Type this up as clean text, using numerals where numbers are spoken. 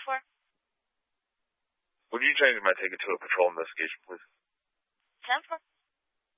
Would you change my ticket to a patrol investigation, please? 10-4.